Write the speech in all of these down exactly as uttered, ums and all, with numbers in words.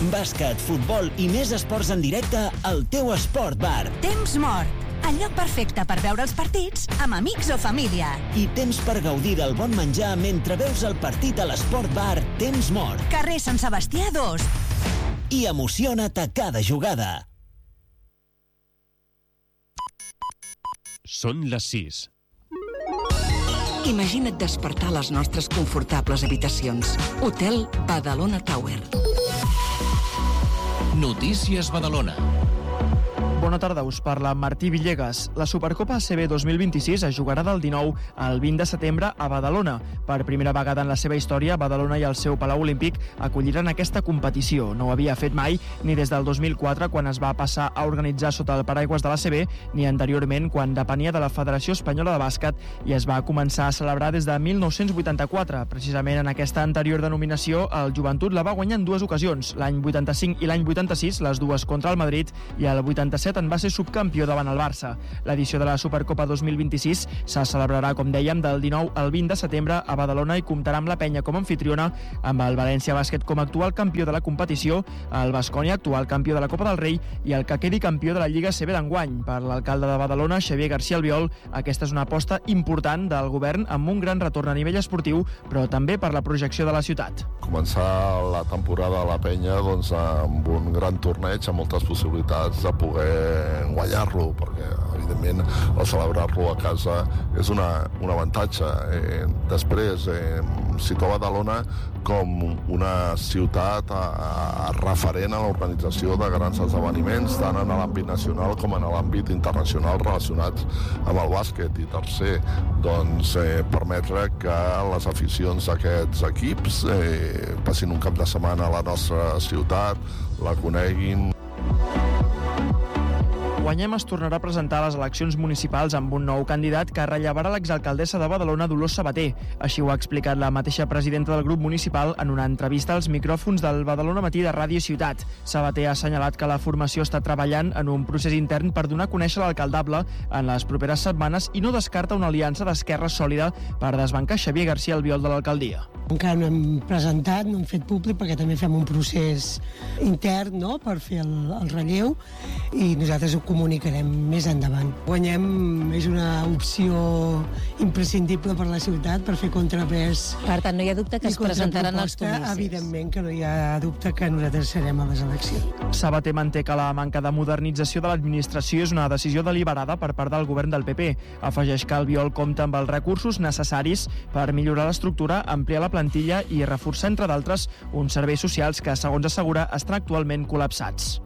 Bàsquet, futbol i més esports en directe al teu Esport Bar. Temps mort. El lloc perfecte per veure els partits amb amics o família. I temps per gaudir del bon menjar mentre veus el partit a l'Esport Bar Temps Mort. Carrer Sant Sebastià dos. I emociona't a cada jugada. Són les sis. Imagina't despertar a les nostres confortables habitacions. Hotel Badalona Tower. Notícies Badalona. Bona tarda, us parla Martí Villegas. La Supercopa A C B dos mil vint-i-sis es jugarà del dinou al vint de setembre a Badalona. Per primera vegada en la seva història, Badalona i el seu Palau Olímpic acolliran aquesta competició. No ho havia fet mai, ni des del dos mil quatre, quan es va passar a organitzar sota el paraigües de l'A C B, ni anteriorment, quan depenia de la Federació Espanyola de Bàsquet i es va començar a celebrar des de mil nou-cents vuitanta-quatre. Precisament en aquesta anterior denominació, el Joventut la va guanyar en dues ocasions, l'any vuitanta-cinc i l'any vuitanta-sis, les dues contra el Madrid, i el vuitanta-set en va ser subcampió davant el Barça. L'edició de la Supercopa dos mil vint-i-sis se celebrarà, com dèiem, del dinou al vint de setembre a Badalona i comptarà amb la Penya com a anfitriona, amb el València Bàsquet com a actual campió de la competició, el Baskonia, actual campió de la Copa del Rei, i el que quedi campió de la Lliga A C B d'enguany. Per l'alcalde de Badalona, Xavier García Albiol, aquesta és una aposta important del govern amb un gran retorn a nivell esportiu, però també per la projecció de la ciutat. Començar la temporada a la Penya doncs, amb un gran torneig, amb moltes possibilitats de poder guanyar-lo, perquè evidentment el celebrar-lo a casa és una, un avantatge. Eh, després, eh, situa Badalona com una ciutat a, a referent a l'organització de grans esdeveniments, tant en l'àmbit nacional com en l'àmbit internacional relacionats amb el bàsquet. I tercer, doncs, eh, permetre que les aficions d'aquests equips eh, passin un cap de setmana a la nostra ciutat, la coneguin. Guanyem es tornarà a presentar a les eleccions municipals amb un nou candidat que rellevarà l'exalcaldessa de Badalona, Dolors Sabater. Així ho ha explicat la mateixa presidenta del grup municipal en una entrevista als micròfons del Badalona Matí de Ràdio Ciutat. Sabater ha assenyalat que la formació està treballant en un procés intern per donar a conèixer l'alcaldable en les properes setmanes i no descarta una aliança d'esquerra sòlida per desbancar Xavier García Albiol de l'alcaldia. Encara no hem presentat, no hem fet públic perquè també fem un procés intern, no?, per fer el, el relleu, i nosaltres ho comunicarem més endavant. Guanyem és una opció imprescindible per la ciutat per fer contrapès. Per tant, no hi ha dubte que es presentaran els comicis. Evidentment que no hi ha dubte que nosaltres serem a les eleccions. Sabater manté que la manca de modernització de l'administració és una decisió deliberada per part del govern del P P. Afegeix que Albiol compta amb els recursos necessaris per millorar l'estructura, ampliar la plantilla i reforçar, entre d'altres, uns serveis socials que, segons assegura, estan actualment col·lapsats.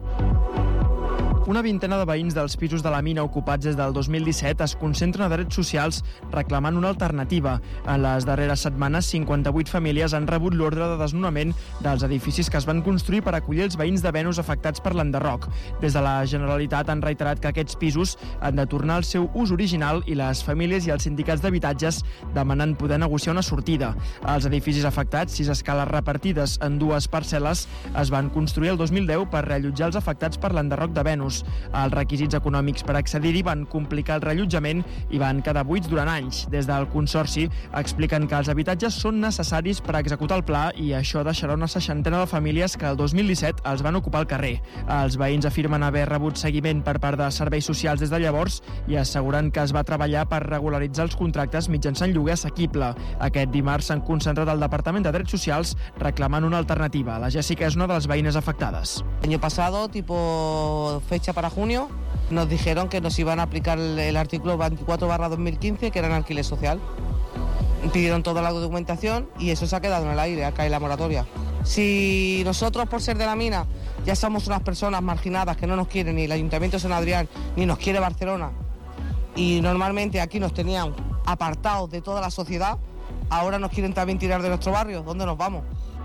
Una vintena de veïns dels pisos de la mina ocupats des del dos mil disset es concentren a drets socials reclamant una alternativa. En les darreres setmanes, cinquanta-vuit famílies han rebut l'ordre de desnonament dels edificis que es van construir per acollir els veïns de Venus afectats per l'enderroc. Des de la Generalitat han reiterat que aquests pisos han de tornar al seu ús original i les famílies i els sindicats d'habitatges demanen poder negociar una sortida. Els edificis afectats, sis escales repartides en dues parcel·les, es van construir el dos mil deu per reallotjar els afectats per l'enderroc de Venus. Els requisits econòmics per accedir-hi van complicar el reallotjament i van quedar buits durant anys. Des del Consorci expliquen que els habitatges són necessaris per executar el pla i això deixarà una seixantena de famílies que el dos mil disset els van ocupar el carrer. Els veïns afirmen haver rebut seguiment per part de serveis socials des de llavors i asseguren que es va treballar per regularitzar els contractes mitjançant lloguer assequible. Aquest dimarts s'han concentrat al Departament de Drets Socials reclamant una alternativa. La Jessica és una de les veïnes afectades. Año pasado, tipo fecha para junio, nos dijeron que nos iban a aplicar el, el artículo veinticuatro barra dos mil quince, que era en alquiler social. Pidieron toda la documentación y eso se ha quedado en el aire, acá hay la moratoria. Si nosotros, por ser de la mina, ya somos unas personas marginadas que no nos quiere ni el Ayuntamiento de San Adrián, ni nos quiere Barcelona, y normalmente aquí nos tenían apartados de toda la sociedad, ahora nos quieren también tirar de nuestro barrio. ¿Dónde nos vamos?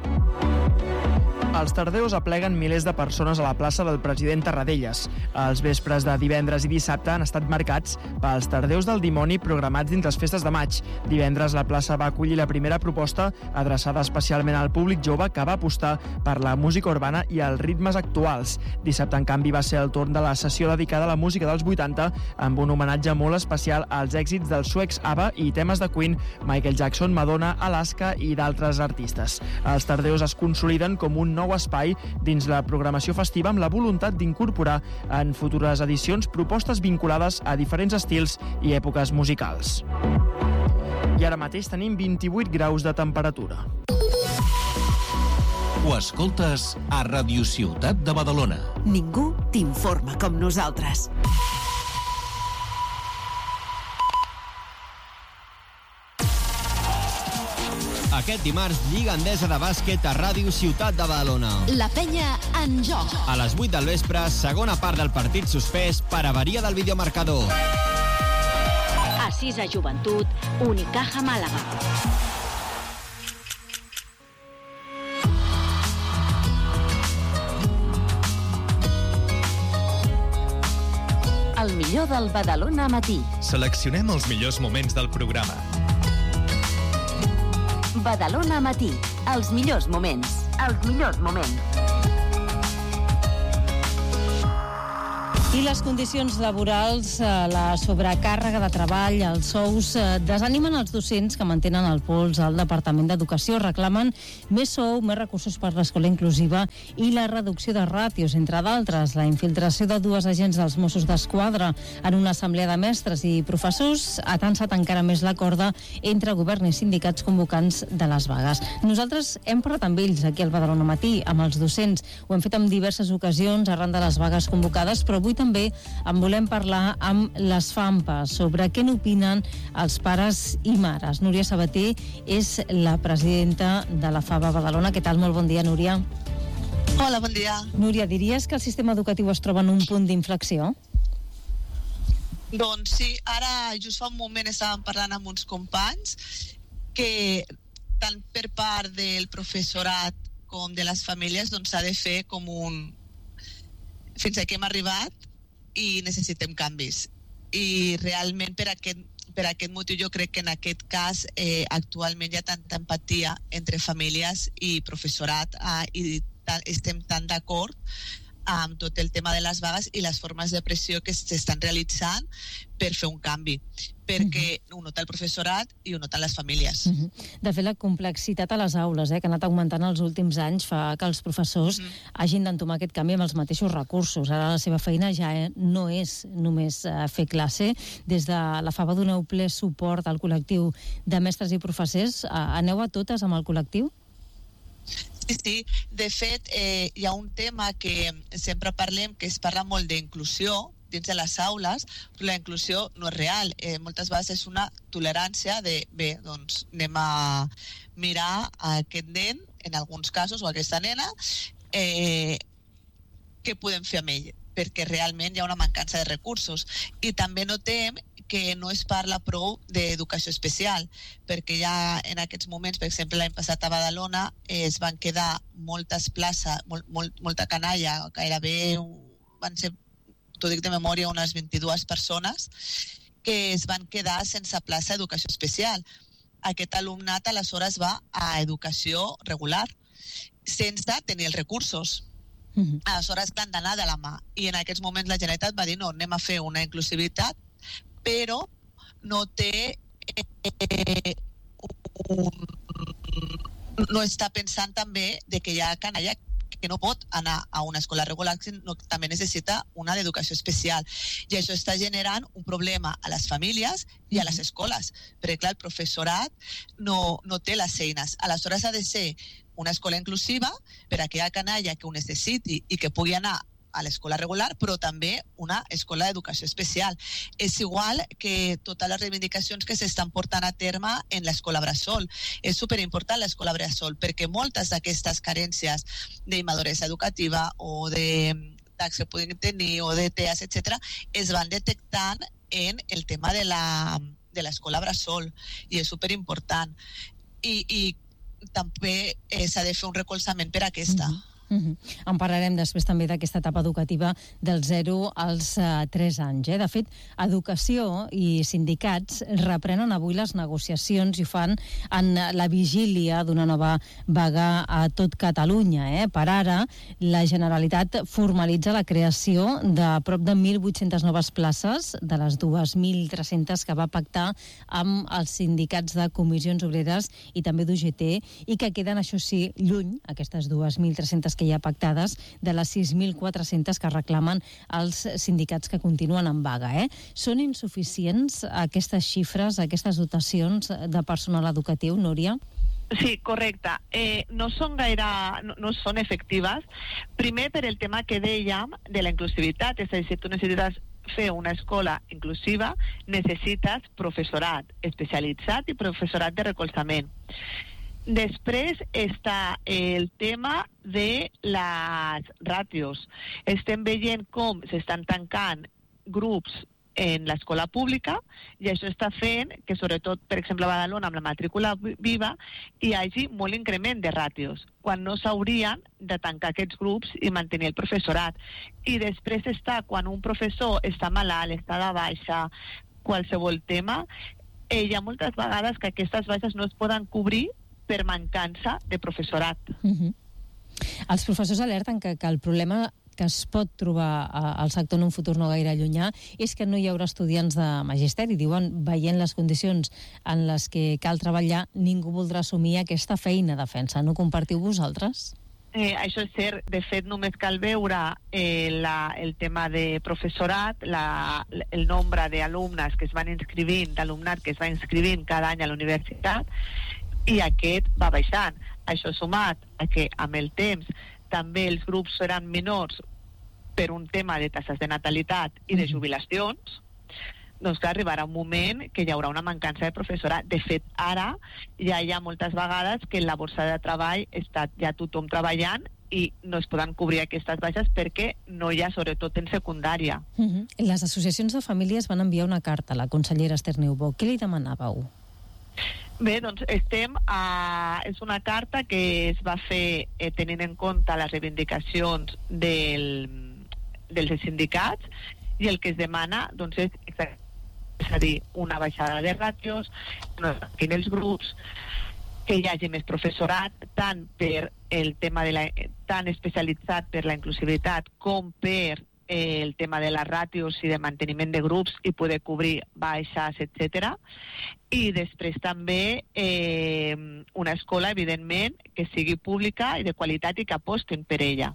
Els tardeus apleguen milers de persones a la plaça del President Tarradellas. Els vespres de divendres i dissabte han estat marcats pels tardeus del dimoni programats dins les festes de maig. Divendres la plaça va acollir la primera proposta adreçada especialment al públic jove que va apostar per la música urbana i els ritmes actuals. Dissabte, en canvi, va ser el torn de la sessió dedicada a la música dels vuitanta amb un homenatge molt especial als èxits dels suecs ABBA i temes de Queen, Michael Jackson, Madonna, Alaska i d'altres artistes. Els tardeus es consoliden com un nou seu espai dins la programació festiva amb la voluntat d'incorporar en futures edicions propostes vinculades a diferents estils i èpoques musicals. I ara mateix tenim vint-i-vuit graus de temperatura. Ho escoltes a Radio Ciutat de Badalona. Ningú t'informa com nosaltres. Aquest dimarts, Lliga Endesa de bàsquet a Ràdio Ciutat de Badalona. La penya en joc. A les vuit del vespre, segona part del partit suspès per avaria del videomarcador. Assisa Joventut, Unicaja Màlaga. El millor del Badalona matí. Seleccionem els millors moments del programa. Badalona matí. Els millors moments. Els millors moments. I les condicions laborals, la sobrecàrrega de treball, els sous, desanimen els docents que mantenen el pols al Departament d'Educació. Reclamen més sou, més recursos per l'escola inclusiva i la reducció de ràtios, entre d'altres. La infiltració de dues agents dels Mossos d'Esquadra en una assemblea de mestres i professors ha tensat encara més la corda entre govern i sindicats convocants de les vagues. Nosaltres hem parlat amb ells aquí al Badalona Matí, amb els docents. Ho hem fet en diverses ocasions arran de les vagues convocades, però avui també en volem parlar amb les FAMPA sobre què n'opinen els pares i mares. Núria Sabater és la presidenta de la FABA Badalona. Què tal? Molt bon dia, Núria. Hola, bon dia. Núria, diries que el sistema educatiu es troba en un punt d'inflexió? Doncs sí, ara just fa un moment estàvem parlant amb uns companys que tant per part del professorat com de les famílies doncs s'ha de fer com un fins aquí hem arribat i necessitem canvis. I realment per aquest, per aquest motiu jo crec que en aquest cas eh, actualment hi ha tanta empatia entre famílies i professorat eh, i ta, estem tan d'acord amb tot el tema de les vagues i les formes de pressió que s'estan realitzant per fer un canvi, perquè uh-huh. ho nota el professorat i ho noten les famílies. Uh-huh. De fet, la complexitat a les aules, eh, que ha anat augmentant els últims anys, fa que els professors uh-huh. hagin d'entomar aquest canvi amb els mateixos recursos. Ara la seva feina ja eh, no és només eh, fer classe. Des de la FABA doneu ple suport al col·lectiu de mestres i professors. Eh, aneu a totes amb el col·lectiu? Sí, sí. De fet, eh, hi ha un tema que sempre parlem, que es parla molt d'inclusió dins de les aules, però la inclusió no és real. Eh, moltes vegades és una tolerància de, bé, doncs anem a mirar a aquest nen, en alguns casos, o a aquesta nena, eh, què podem fer amb ell, perquè realment hi ha una mancança de recursos. I també notem que no es parla prou d'educació especial, perquè ja en aquests moments, per exemple, l'any passat a Badalona eh, es van quedar moltes places, molt, molt, molta canalla, gairebé van ser, t'ho dic de memòria, unes vint-i-dues persones que es van quedar sense plaça d'educació especial. Aquest alumnat aleshores va a educació regular, sense tenir els recursos. Uh-huh. Aleshores han d'anar de la mà. I en aquests moments la Generalitat va dir no, anem a fer una inclusivitat, però no té eh, un, no està pensant també de que hi ha canalla que no pot anar a una escola regular, sinó que també necessita una d'educació especial. I això està generant un problema a les famílies i a les escoles, perquè clar, el professorat no, no té les eines. Aleshores ha de ser una escola inclusiva per a aquella canalla que ho necessiti i que pugui anar a l'escola regular, però també una escola d'educació especial. És igual que totes les reivindicacions que s'estan portant a terme en l'escola bressol. És superimportant l'escola bressol, perquè moltes d'aquestes carències d'immaduresa educativa o de tax que puguin tenir o de T E A S, etcètera, es van detectant en el tema de la de l'escola bressol, i és superimportant. I, i també eh, s'ha de fer un recolzament per a aquesta. Mm-hmm. Uh-huh. En parlarem després també d'aquesta etapa educativa del zero als uh, tres anys. Eh? De fet, Educació i sindicats reprenen avui les negociacions i ho fan en la vigília d'una nova vaga a tot Catalunya. Eh? Per ara, la Generalitat formalitza la creació de prop de mil vuit-centes noves places de les dos mil tres-centes que va pactar amb els sindicats de comissions obreres i també d'U G T, i que queden, això sí, lluny, aquestes dos mil tres-centes les que hi ha pactades, de les sis mil quatre-centes que reclamen els sindicats que continuen en vaga. Eh? Són insuficients aquestes xifres, aquestes dotacions de personal educatiu, Núria? Sí, correcte. Eh, no són gaire, no, no són efectives. Primer, per el tema que dèiem de la inclusivitat, és a dir, si tu necessites fer una escola inclusiva, necessites professorat especialitzat i professorat de recolzament. Després està el tema de les ràtios. Estem veient com s'estan tancant grups en l'escola pública i això està fent que, sobretot, per exemple, a Badalona, amb la matrícula viva, hi hagi molt increment de ràtios, quan no s'haurien de tancar aquests grups i mantenir el professorat. I després està quan un professor està malalt, està de baixa, qualsevol tema, eh, hi ha moltes vegades que aquestes baixes no es poden cobrir per mancança de professorat. Uh-huh. Els professors alerten que, que el problema que es pot trobar al sector en un futur no gaire llunyà és que no hi haurà estudiants de magisteri. Diuen, veient les condicions en les que cal treballar, ningú voldrà assumir aquesta feina de defensa. No compartiu vosaltres? Eh, això és cert. De fet, només cal veure eh, la, el tema de professorat, la, el nombre d'alumnes que es van inscrivint, d'alumnat que es va inscrivint cada any a la universitat, i aquest va baixant. Això sumat a que amb el temps també els grups seran menors per un tema de taxes de natalitat i de jubilacions, doncs clar, arribarà un moment que hi haurà una mancança de professorat. De fet, ara ja hi ha moltes vegades que en la borsa de treball està ja tothom treballant i no es poden cobrir aquestes baixes perquè no hi ha, sobretot en secundària. Uh-huh. Les associacions de famílies van enviar una carta a la consellera Esther Niubó. Què li demanàveu? Bé, doncs estem a... és una carta que es va fer eh, tenint en compte les reivindicacions del, dels sindicats i el que es demana doncs, és, és a dir, una baixada de ràtios, no tanquin els grups, que hi hagi més professorat, tant per el tema de la, tan especialitzat per la inclusivitat com per eh, el tema de les ràtios i de manteniment de grups i poder cobrir baixes, etcètera. I després també eh, una escola, evidentment, que sigui pública i de qualitat i que apostin per ella.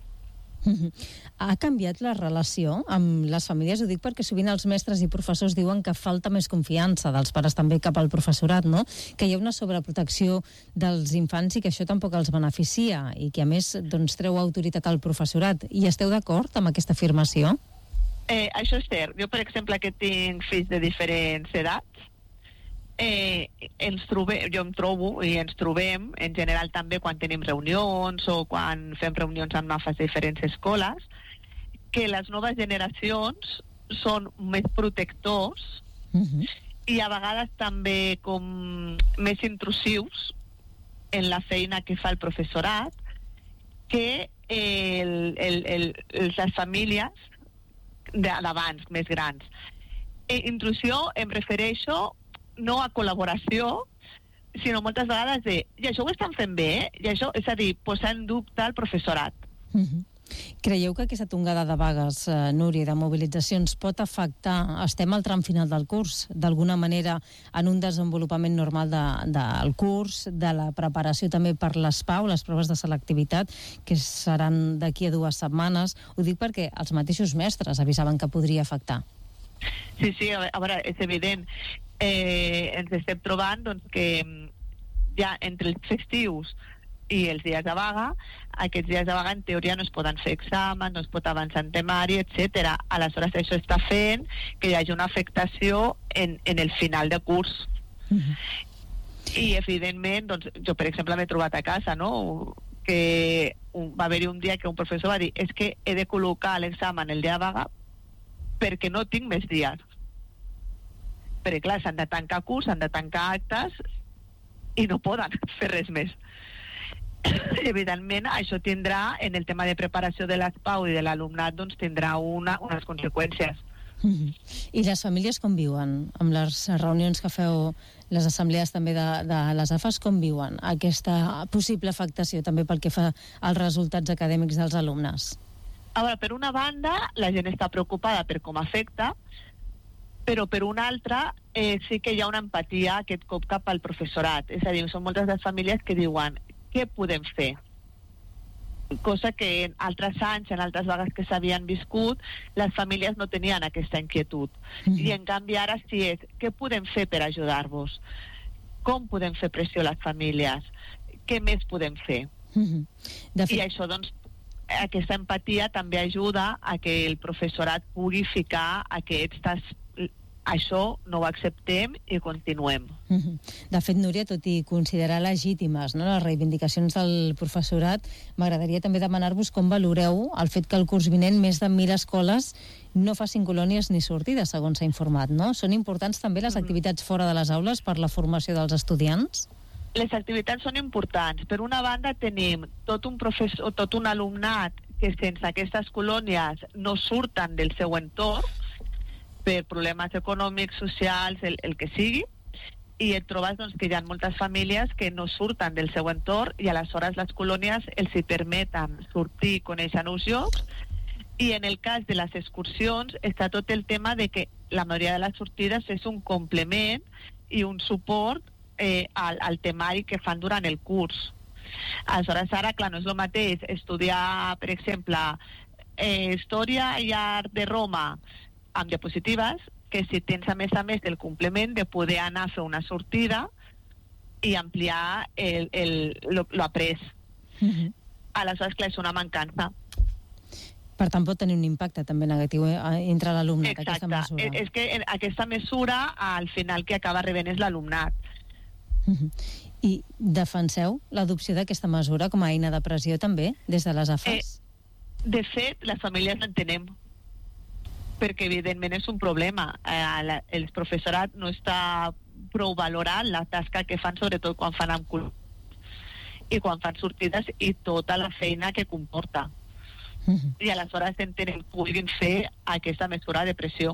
Ha canviat la relació amb les famílies? Ho dic perquè sovint els mestres i professors diuen que falta més confiança dels pares també cap al professorat, no? Que hi ha una sobreprotecció dels infants i que això tampoc els beneficia i que a més doncs, treu autoritat al professorat. I esteu d'acord amb aquesta afirmació? Eh, això és cert. Jo, per exemple, que tinc fills de diferents edats, Eh, ens trobem, jo em trobo i ens trobem en general també quan tenim reunions o quan fem reunions amb mafes de diferents escoles, que les noves generacions són més protectors uh-huh. i a vegades també com més intrusius en la feina que fa el professorat que el, el, el, les famílies d'abans, més grans. E intrusió em refereixo no a col·laboració, sinó moltes vegades de, i això ho estan fent bé, i això, és a dir, posar en dubte el professorat. Uh-huh. Creieu que aquesta tongada de vagues, eh, Núria, de mobilitzacions pot afectar, estem al tram final del curs, d'alguna manera en un desenvolupament normal de, del curs, de la preparació també per les P A U, les proves de selectivitat, que seran d'aquí a dues setmanes? Ho dic perquè els mateixos mestres avisaven que podria afectar. Sí, sí, a veure, és evident. Eh, ens estem trobant doncs, que ja entre els festius i els dies de vaga, aquests dies de vaga en teoria no es poden fer exàmens, no es pot avançar en temari, etcètera. Aleshores això està fent que hi hagi una afectació en, en el final de curs. Uh-huh. I evidentment, doncs, jo per exemple m'he trobat a casa, no?, que un, va haver-hi un dia que un professor va dir és que he de col·locar l'examen el dia de vaga perquè no tinc més dies. Perquè clar, s'han de tancar curs, s'han de tancar actes i no poden fer res més. Evidentment, això tindrà, en el tema de preparació de les P A U i de l'alumnat, doncs tindrà una, unes conseqüències. Mm-hmm. I les famílies com viuen? Amb les reunions que feu, les assemblees també de, de les A F As, com viuen aquesta possible afectació també pel que fa als resultats acadèmics dels alumnes? A veure, per una banda, la gent està preocupada per com afecta, però per una altra eh, sí que hi ha una empatia aquest cop cap al professorat. És a dir, són moltes les famílies que diuen què podem fer? cosa que en altres anys, en altres vagues que s'havien viscut, les famílies no tenien aquesta inquietud. Mm-hmm. I en canvi ara sí és, què podem fer per ajudar-vos? Com podem fer pressió a les famílies? Què més podem fer? Mm-hmm. De fet... I això, doncs, aquesta empatia també ajuda a que el professorat pugui ficar aquestes... això no ho acceptem i continuem. Mm-hmm. De fet, Núria, tot i considerar legítimes, no?, les reivindicacions del professorat, m'agradaria també demanar-vos com valoreu el fet que el curs vinent més de mil escoles no facin colònies ni sortides, segons s'ha informat, no? Són importants també les activitats fora de les aules per la formació dels estudiants? Les activitats són importants. Per una banda tenim tot un professor, tot un alumnat que sense aquestes colònies no surten del seu entorn, per problemes econòmics, socials, el, el que sigui, i et trobes doncs, que hi ha moltes famílies que no surten del seu entorn i aleshores les colònies els hi permeten sortir, conèixer nous llocs, i en el cas de les excursions està tot el tema de que la majoria de les sortides és un complement i un suport eh, al, al temari que fan durant el curs. Aleshores ara, clar, no és el mateix estudiar, per exemple, eh, història i art de Roma amb diapositives, que si tens a més a més el complement de poder anar a fer una sortida i ampliar el, el, lo, lo après. Mm-hmm. Aleshores, clar, és una mancança. Per tant, pot tenir un impacte també negatiu eh, entre l'alumnat, aquesta mesura. Exacte, és que aquesta mesura al final que acaba rebent és l'alumnat. Mm-hmm. I defenseu l'adopció d'aquesta mesura com a eina de pressió també, des de les A F A S? Eh, de fet, les famílies l'entenem, perquè evidentment és un problema. Eh, la, el professorat no està prou valorant la tasca que fan, sobretot quan fan amb cul i quan fan sortides i tota la feina que comporta. Mm-hmm. I aleshores entenem que puguin fer aquesta mesura de pressió.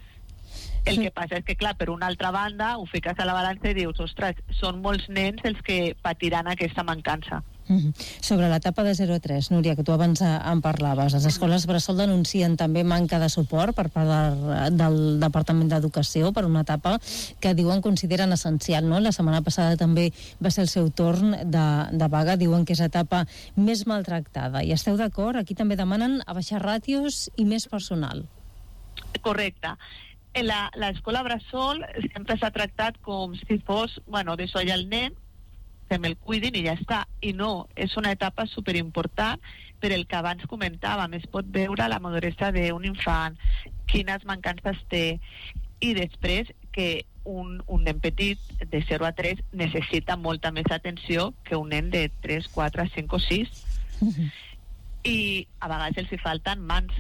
El sí. que passa és que, clar, per una altra banda, ho fiques a la balança i dius, ostres, són molts nens els que patiran aquesta mancança. Mm-hmm. Sobre l'etapa de zero a tres, Núria, que tu abans en parlaves, les escoles bressol denuncien també manca de suport per part de, del Departament d'Educació per una etapa que diuen consideren essencial, no? La setmana passada també va ser el seu torn de, de vaga, diuen que és etapa més maltractada. I esteu d'acord? Aquí també demanen abaixar ràtios i més personal. Correcte. L'escola bressol sempre s'ha tractat com si fos, bueno, d'això hi ha el nen, fem el cuidin i ja està. I no, és una etapa superimportant per el que abans comentàvem. Es pot veure la maduresa d'un infant, quines mancances té, i després que un, un nen petit de zero a tres necessita molta més atenció que un nen de tres, quatre, cinc o sis. Mm-hmm. I a vegades els hi falten mans.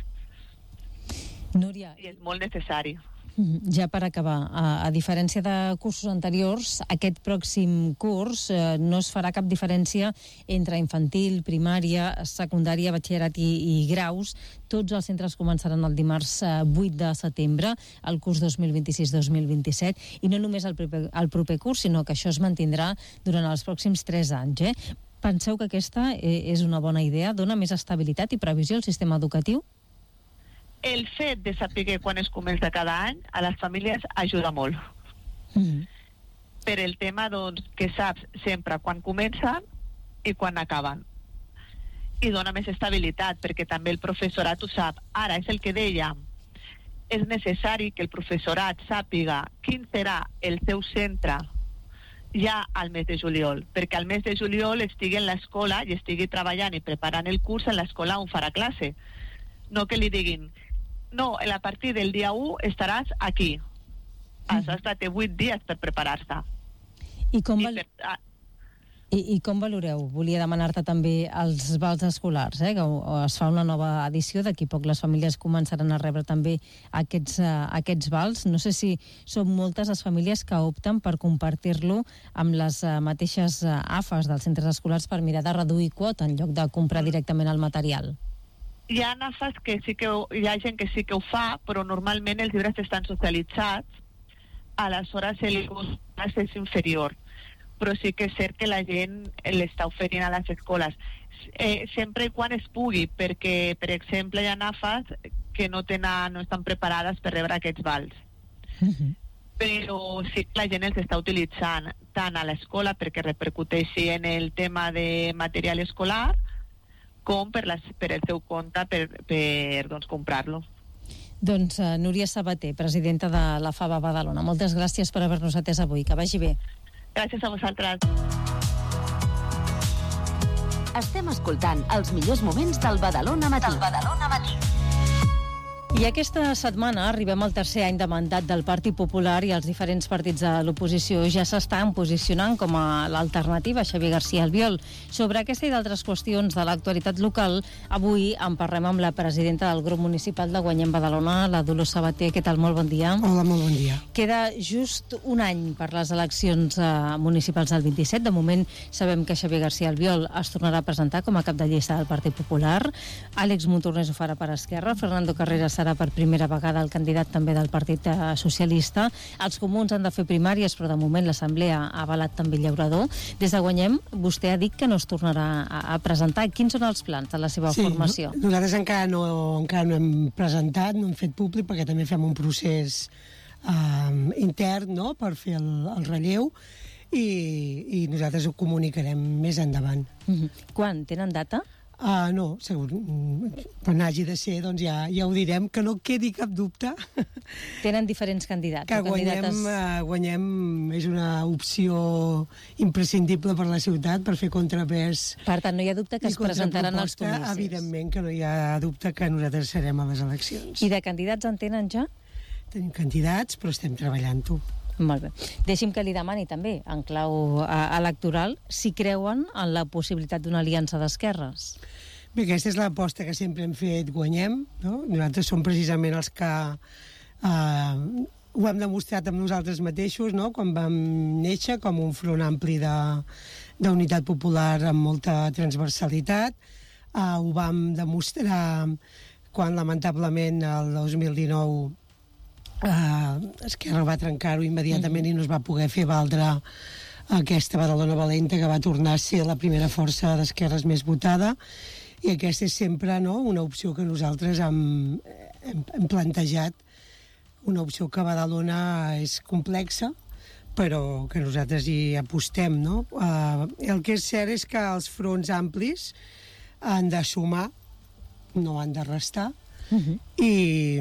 Núria. I és molt necessari. Ja per acabar, a, a diferència de cursos anteriors, aquest pròxim curs eh, no es farà cap diferència entre infantil, primària, secundària, batxillerat i, i graus. Tots els centres començaran el dimarts eh, vuit de setembre, el curs dos mil vint-i-sis dos mil vint-i-set, i no només el proper, el proper curs, sinó que això es mantindrà durant els pròxims tres anys. Eh? Penseu que aquesta eh, és una bona idea? Dona més estabilitat i previsió al sistema educatiu? El fet de saber quan es comença cada any a les famílies ajuda molt. Mm-hmm. Per el tema, doncs, que saps sempre quan comencen i quan acaben. I dona més estabilitat, perquè també el professorat ho sap. Ara, és el que dèiem, és necessari que el professorat sàpiga quin serà el seu centre ja al mes de juliol, perquè al mes de juliol estigui en l'escola i estigui treballant i preparant el curs en l'escola on farà classe. No que li diguin, no, a partir del dia u estaràs aquí. Aleshores, mm. té vuit dies per preparar-se. I com, val... I, per... I, I com valoreu? Volia demanar-te també els vals escolars, eh? Que es fa una nova edició, d'aquí poc les famílies començaran a rebre també aquests, uh, aquests vals. No sé si són moltes les famílies que opten per compartir-lo amb les uh, mateixes uh, A F As dels centres escolars per mirar de reduir quota en lloc de comprar directament el material. Hi ha A F As que sí que ho, hi ha gent que sí que ho fa, però normalment els llibres estan socialitzats, aleshores el cost és inferior. Però sí que és cert que la gent l'està oferint a les escoles. Eh, sempre i quan es pugui, perquè, per exemple, hi ha A F As que no, tenen, no estan preparades per rebre aquests vals. Mm-hmm. Però sí que la gent els està utilitzant tant a l'escola perquè repercuteixi en el tema de material escolar, com per, la, per el seu compte per, per doncs, comprar-lo. Doncs uh, Núria Sabater, presidenta de la Fava Badalona. Moltes gràcies per haver-nos atès avui. Que vagi bé. Gràcies a vosaltres. Estem escoltant els millors moments del Badalona Matí. Del Badalona Matí. I aquesta setmana arribem al tercer any de mandat del Partit Popular i els diferents partits de l'oposició ja s'estan posicionant com a l'alternativa a Xavier García Albiol. Sobre aquesta i d'altres qüestions de l'actualitat local, avui en parlem amb la presidenta del grup municipal de Guanyem Badalona, la Dolors Sabater. Què tal? Molt bon dia. Hola, molt bon dia. Queda just un any per les eleccions eh, municipals del vint-i-set. De moment sabem que Xavier García Albiol es tornarà a presentar com a cap de llista del Partit Popular. Àlex Montornès ho farà per Esquerra. Fernando Carreras serà per primera vegada el candidat també del Partit Socialista. Els comuns han de fer primàries, però de moment l'Assemblea ha avalat també Llaurador. Des de Guanyem, vostè ha dit que no es tornarà a, a presentar. Quins són els plans de la seva sí, formació? No, nosaltres encara no, encara no hem presentat, no hem fet públic, perquè també fem un procés eh, intern, no?, per fer el, el relleu, i, i nosaltres ho comunicarem més endavant. Mm-hmm. Quan? Tenen data? Uh, no, segur, quan hagi de ser, doncs ja, ja ho direm, que no quedi cap dubte. Tenen diferents candidats. Que guanyem, candidates... uh, guanyem és una opció imprescindible per la ciutat, per fer contrapès. Per tant, no hi ha dubte que es presentaran als comicis. Evidentment que no hi ha dubte que nosaltres serem a les eleccions. I de candidats en tenen ja? Tenim candidats, però estem treballant-ho. Molt bé. Deixi'm que li demani també, en clau electoral, si creuen en la possibilitat d'una aliança d'esquerres. Bé, aquesta és l'aposta que sempre hem fet, Guanyem, no? Nosaltres som precisament els que eh, ho hem demostrat amb nosaltres mateixos, no?, quan vam néixer com un front ampli de, d'unitat popular amb molta transversalitat. Eh, ho vam demostrar quan, lamentablement, el dos mil dinou Uh, Esquerra va trencar-ho immediatament i no es va poder fer valdre aquesta Badalona valenta, que va tornar a ser la primera força d'esquerres més votada, i aquesta és sempre, no?, una opció que nosaltres hem, hem, hem plantejat, una opció que a Badalona és complexa, però que nosaltres hi apostem, no? Uh, el que és cert és que els fronts amplis han de sumar, no han de restar, uh-huh. i...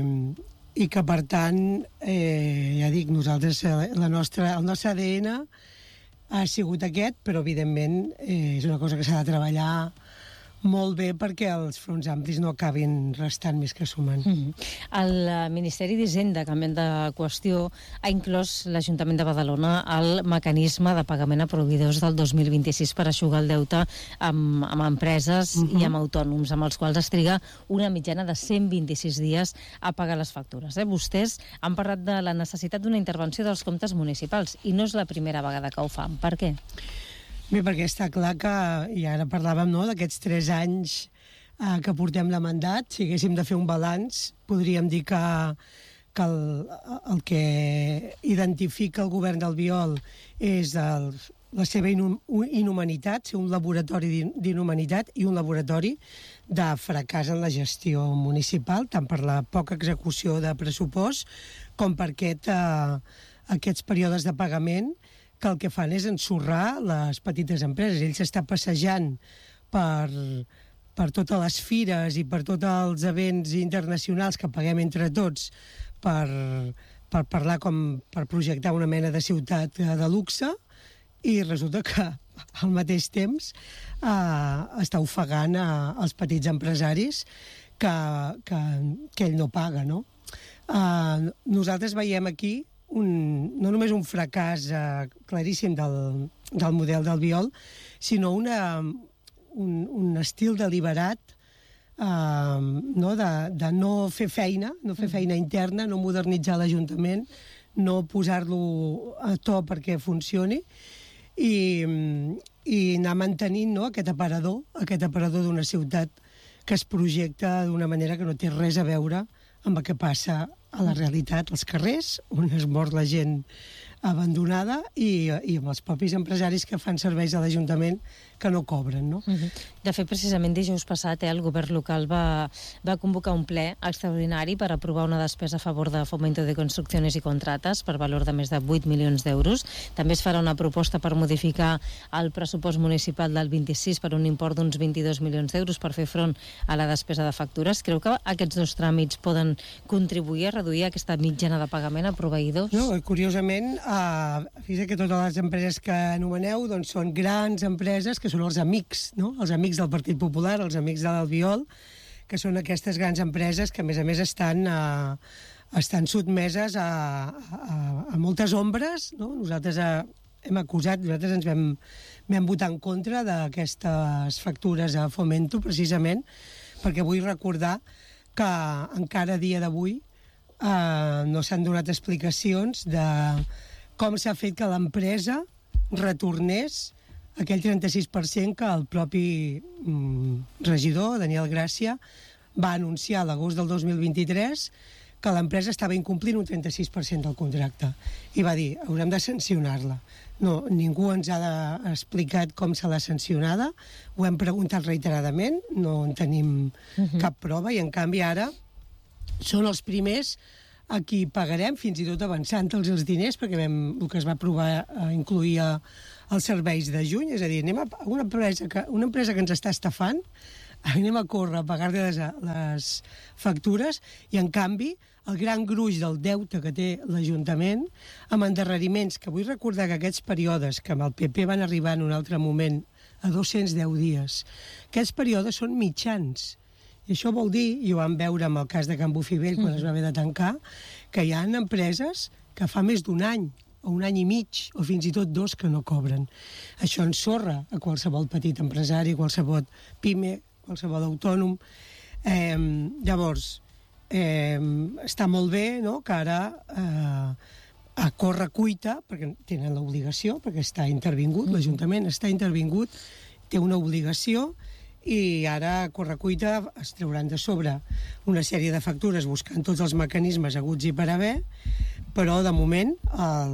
i que, per tant, eh, ja dic, nosaltres, la nostra, el nostre A D N ha sigut aquest, però, evidentment, eh, és una cosa que s'ha de treballar molt bé perquè els fronts amplis no acabin restant més que sumant. Mm-hmm. El Ministeri d'Hisenda, canviant de qüestió, ha inclòs l'Ajuntament de Badalona al mecanisme de pagament a proveïdors del dos mil vint-i-sis per eixugar el deute amb, amb empreses mm-hmm. i amb autònoms, amb els quals es triga una mitjana de cent vint-i-sis dies a pagar les factures. Eh? Vostès han parlat de la necessitat d'una intervenció dels comptes municipals i no és la primera vegada que ho fan. Per què? Bé, perquè està clar que, i ara parlàvem, no?, d'aquests tres anys eh, que portem de mandat, si haguéssim de fer un balanç, podríem dir que, que el, el que identifica el govern d'Albiol és el, la seva inhum, inhumanitat, ser un laboratori d'inhumanitat i un laboratori de fracàs en la gestió municipal, tant per la poca execució de pressupost com per aquest, eh, aquests períodes de pagament que el que fan és ensorrar les petites empreses. Ell s'està passejant per, per totes les fires i per tots els events internacionals que paguem entre tots per, per parlar com per projectar una mena de ciutat de luxe, i resulta que al mateix temps eh, està ofegant eh, els petits empresaris que, que, que ell no paga, no? Eh, nosaltres veiem aquí Un, no només un fracàs eh, claríssim del, del model d'Albiol, sinó una, un, un estil deliberat eh, no, de, de no fer feina, no fer feina interna, no modernitzar l'Ajuntament, no posar-lo a to perquè funcioni i, i anar mantenint, no, aquest aparador, aquest aparador d'una ciutat que es projecta d'una manera que no té res a veure amb el que passa a la realitat, als carrers, on es mor la gent abandonada i, i amb els propis empresaris que fan serveis a l'Ajuntament que no cobren, no? Uh-huh. De fet, precisament dijous passat, eh, el govern local va, va convocar un ple extraordinari per aprovar una despesa a favor de Fomento de Construcciones i Contrates per valor de més de vuit milions d'euros. També es farà una proposta per modificar el pressupost municipal del vint-i-sis per un import d'uns vint-i-dos milions d'euros per fer front a la despesa de factures. Creu que aquests dos tràmits poden contribuir a reduir aquesta mitjana de pagament a proveïdors? No, curiosament, uh, fixa't que totes les empreses que anomeneu doncs, són grans empreses que són els amics, no? Els amics del Partit Popular, els amics de l'Albiol, que són aquestes grans empreses que, a més a més, estan, uh, estan sotmeses a, a, a moltes ombres, no? Nosaltres uh, hem acusat, nosaltres ens vam, vam votar en contra d'aquestes factures a Fomento, precisament, perquè vull recordar que encara a dia d'avui uh, no s'han donat explicacions de com s'ha fet que l'empresa retornés aquell trenta-sis per cent que el propi mm, regidor, Daniel Gràcia, va anunciar a l'agost del dos mil vint-i-tres que l'empresa estava incomplint un trenta-sis per cent del contracte. I va dir, haurem de sancionar-la. No, ningú ens ha de, explicat com se l'ha sancionada, ho hem preguntat reiteradament, no en tenim uh-huh. cap prova, i en canvi ara són els primers a qui pagarem, fins i tot avançant-los els diners, perquè vam, el que es va aprovar eh, incluïa els serveis de juny, és a dir, anem a una empresa que, una empresa que ens està estafant, anem a córrer a pagar-li les, les factures, i en canvi el gran gruix del deute que té l'Ajuntament, amb endarreriments, que vull recordar que aquests períodes, que amb el P P van arribar en un altre moment a dos-cents deu dies, aquests períodes són mitjans. I això vol dir, i ho vam veure amb el cas de Can Bufivell, quan es va haver de tancar, que hi ha empreses que fa més d'un any, o un any i mig, o fins i tot dos, que no cobren. Això ensorra a qualsevol petit empresari, qualsevol pime, qualsevol autònom. Eh, llavors, eh, està molt bé, no?, que ara eh, a corre cuita, perquè tenen l'obligació, perquè està intervingut, l'Ajuntament està intervingut, té una obligació, i ara, a correcuita, es trauran de sobre una sèrie de factures buscant tots els mecanismes haguts i per haver, però, de moment, el,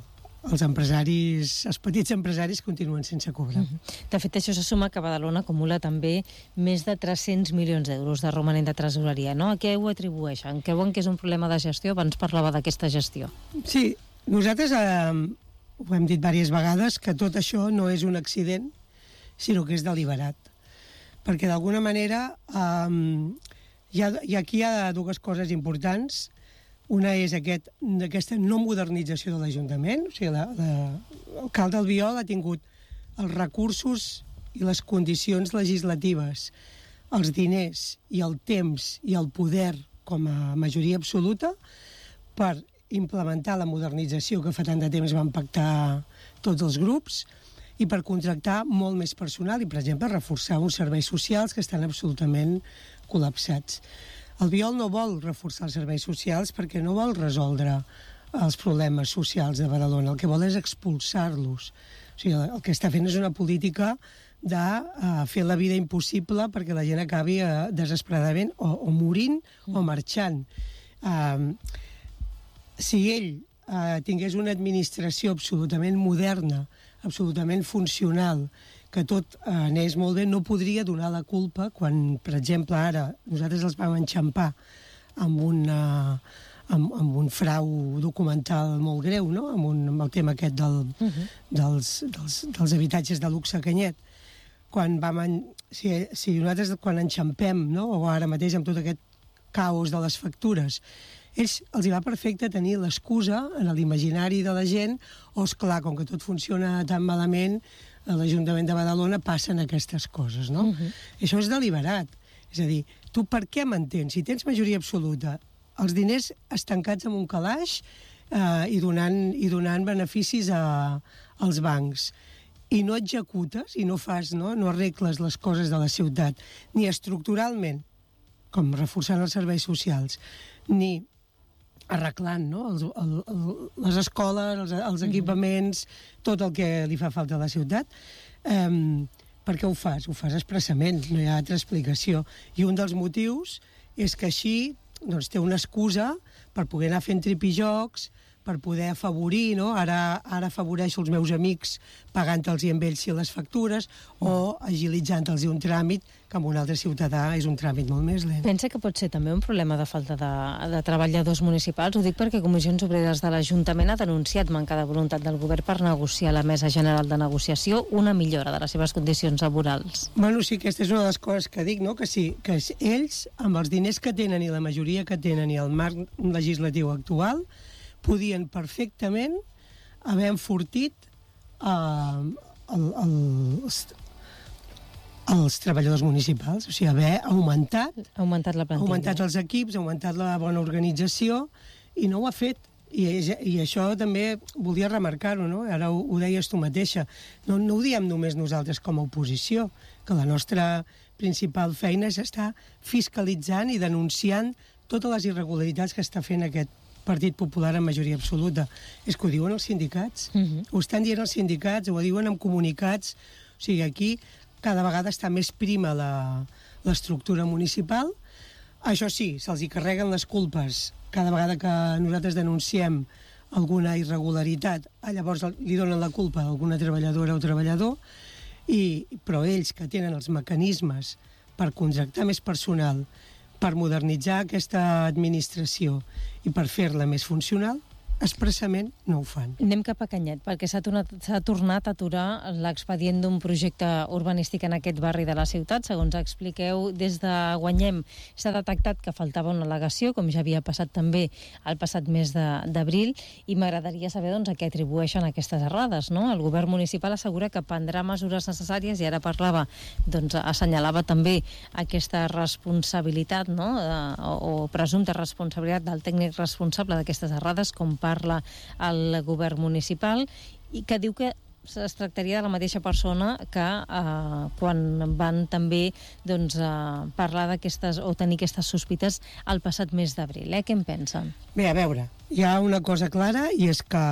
els empresaris, els petits empresaris continuen sense cobrar. De fet, això se suma que Badalona acumula també més de tres-cents milions d'euros de romanent de tresoreria, no? A què ho atribueixen? Creuen que és un problema de gestió? Abans parlava d'aquesta gestió. Sí, nosaltres eh, ho hem dit diverses vegades, que tot això no és un accident, sinó que és deliberat. Perquè d'alguna manera um, hi ha, i aquí hi ha dues coses importants. Una és aquest, aquesta no modernització de l'Ajuntament, o sigui, l'alcalde Albiol ha tingut els recursos i les condicions legislatives, els diners i el temps i el poder com a majoria absoluta per implementar la modernització que fa tant de temps van pactar tots els grups, i per contractar molt més personal i, per exemple, reforçar uns serveis socials que estan absolutament col·lapsats. El Albiol no vol reforçar els serveis socials perquè no vol resoldre els problemes socials de Badalona. El que vol és expulsar-los. O sigui, el que està fent és una política de uh, fer la vida impossible perquè la gent acabi uh, desesperadament o, o morint o marxant. Uh, si ell uh, tingués una administració absolutament moderna, absolutament funcional, que tot eh, anés molt bé, no podria donar la culpa quan, per exemple, ara nosaltres els vam enxampar amb, una, amb, amb un frau documental molt greu, no?, amb, un, amb el tema aquest del, uh-huh. dels, dels, dels habitatges de luxe a Canyet. Quan vam en, si, si nosaltres quan enxampem, no?, o ara mateix amb tot aquest caos de les factures, ells els hi va perfecte tenir l'excusa en l'imaginari de la gent, o, esclar, com que tot funciona tan malament, a l'Ajuntament de Badalona passen aquestes coses, no? Uh-huh. Això és deliberat. És a dir, tu per què mantens? Si tens majoria absoluta, els diners estancats en un calaix eh, i, donant, i donant beneficis a, als bancs, i no executes, i no fas, no, no arregles les coses de la ciutat, ni estructuralment, com reforçant els serveis socials, ni arreglant, no?, els, el, el, les escoles, els, els equipaments, tot el que li fa falta a la ciutat. Um, per què ho fas? Ho fas expressament, no hi ha altra explicació. I un dels motius és que així doncs, té una excusa per poder anar fent tripijocs, per per poder afavorir, no? Ara, ara afavoreixo els meus amics pagant-los amb ells les factures o agilitzant-los un tràmit que amb un altre ciutadà és un tràmit molt més lent. Pensa que pot ser també un problema de falta de, de treballadors municipals? Ho dic perquè Comissions Obreres de l'Ajuntament ha denunciat manca de voluntat del govern per negociar a la Mesa General de Negociació una millora de les seves condicions laborals. Bueno, sí, aquesta és una de les coses que dic, no? Que sí, que ells, amb els diners que tenen i la majoria que tenen i el marc legislatiu actual, podien perfectament haver enfortit eh, el, el, els, els treballadors municipals, o sigui, haver augmentat, augmentat la plantilla, augmentat els equips, augmentat la bona organització, i no ho ha fet. I, i això també volia remarcar-ho, no? Ara ho, ho deies tu mateixa. No, no ho diem només nosaltres com a oposició, que la nostra principal feina és estar fiscalitzant i denunciant totes les irregularitats que està fent aquest Partit Popular en majoria absoluta. És que ho diuen els sindicats. Uh-huh. Ho estan dient els sindicats, ho diuen amb comunicats. O sigui, aquí cada vegada està més prima l'estructura municipal. Això sí, se'ls hi carreguen les culpes cada vegada que nosaltres denunciem alguna irregularitat, llavors li donen la culpa a alguna treballadora o treballador, i, però ells que tenen els mecanismes per contractar més personal, per modernitzar aquesta administració i per fer-la més funcional, expressament no ho fan. Anem cap a Canyet, perquè s'ha tornat, s'ha tornat a aturar l'expedient d'un projecte urbanístic en aquest barri de la ciutat. Segons expliqueu, des de Guanyem s'ha detectat que faltava una al·legació, com ja havia passat també el passat mes d'abril, i m'agradaria saber doncs, a què atribueixen aquestes errades, no? El govern municipal assegura que prendrà mesures necessàries i ara parlava, doncs, assenyalava també aquesta responsabilitat, no? o, o presumpta responsabilitat del tècnic responsable d'aquestes errades, com per parla el govern municipal, i que diu que es tractaria de la mateixa persona que eh, quan van també doncs, eh, parlar d'aquestes o tenir aquestes sospites el passat mes d'abril. Eh? Què en pensen? Bé, a veure, hi ha una cosa clara i és que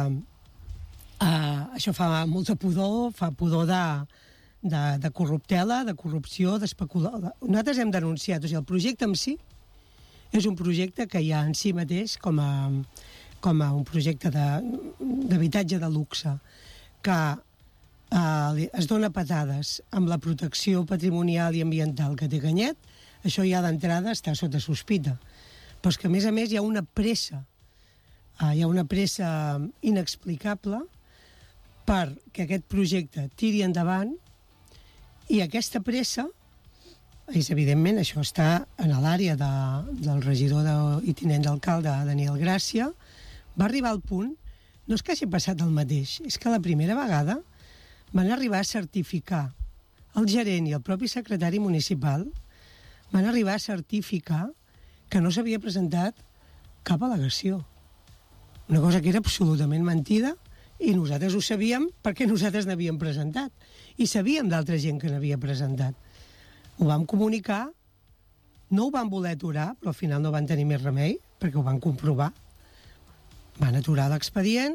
eh, això fa molta pudor, fa pudor de, de, de corruptela, de corrupció, d'especular. Nosaltres hem denunciat, o sigui, el projecte en si és un projecte que hi ha en si mateix com a com a un projecte d'habitatge de, de luxe, que eh, es dona patades amb la protecció patrimonial i ambiental que té Canyet. Això ja d'entrada està sota sospita. Però és que, a més a més, hi ha una pressa, eh, hi ha una pressa inexplicable perquè aquest projecte tiri endavant, i aquesta pressa, és evidentment, això està en l'àrea de, del regidor de, i tinent d'alcalde Daniel Gràcia, va arribar al punt, no és que hagi passat el mateix, és que la primera vegada van arribar a certificar el gerent i el propi secretari municipal, van arribar a certificar que no s'havia presentat cap al·legació. Una cosa que era absolutament mentida, i nosaltres ho sabíem perquè nosaltres n'havíem presentat, i sabíem d'altra gent que n'havia presentat. Ho vam comunicar, no ho van voler aturar, però al final no van tenir més remei, perquè ho van comprovar. Van aturar l'expedient,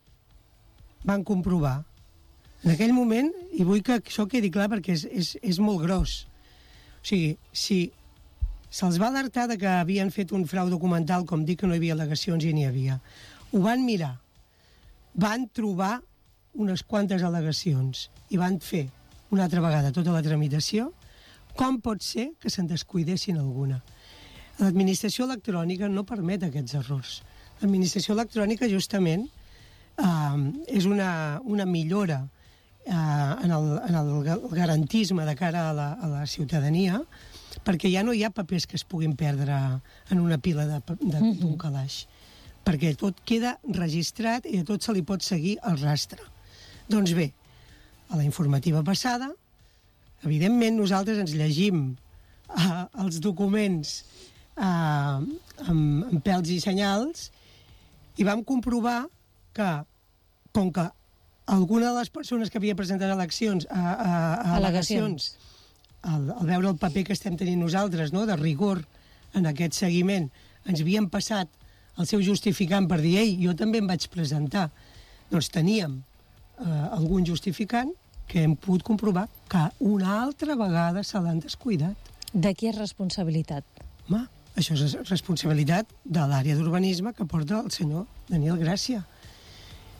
van comprovar. En aquell moment, i vull que això quedi clar perquè és, és, és molt gros, o sigui, si se'ls va alertar de que havien fet un frau documental, com dic que no hi havia al·legacions i n'hi havia, ho van mirar, van trobar unes quantes al·legacions i van fer una altra vegada tota la tramitació, com pot ser que se'n descuidessin alguna? L'administració electrònica no permet aquests errors. L'administració electrònica, justament, eh, és una, una millora eh, en, el, en el garantisme de cara a la, a la ciutadania, perquè ja no hi ha papers que es puguin perdre en una pila d'un calaix, perquè tot queda registrat i a tot se li pot seguir el rastre. Doncs bé, a la informativa passada, evidentment nosaltres ens llegim eh, els documents eh, amb, amb pèls i senyals, i vam comprovar que, com que alguna de les persones que havia presentat eleccions, a, a, a al·legacions, al, al veure el paper que estem tenint nosaltres, no?, de rigor en aquest seguiment, ens havien passat el seu justificant per dir, ei, jo també em vaig presentar. Doncs teníem eh, algun justificant que hem pogut comprovar que una altra vegada se l'han descuidat. De qui és responsabilitat? Home, això és responsabilitat de l'àrea d'urbanisme que porta el senyor Daniel Gràcia.